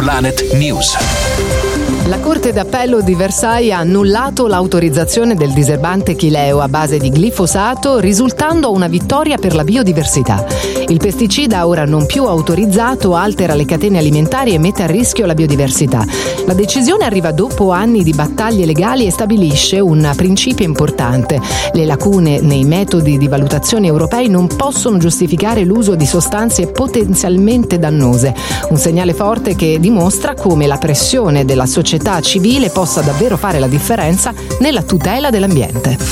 Planet News. La Corte d'Appello di Versailles ha annullato l'autorizzazione del diserbante chileo a base di glifosato, risultando una vittoria per la biodiversità. Il pesticida, ora non più autorizzato, altera le catene alimentari e mette a rischio la biodiversità. La decisione arriva dopo anni di battaglie legali e stabilisce un principio importante: le lacune nei metodi di valutazione europei non possono giustificare l'uso di sostanze potenzialmente dannose. Un segnale forte che dimostra come la pressione della società civile possa davvero fare la differenza nella tutela dell'ambiente.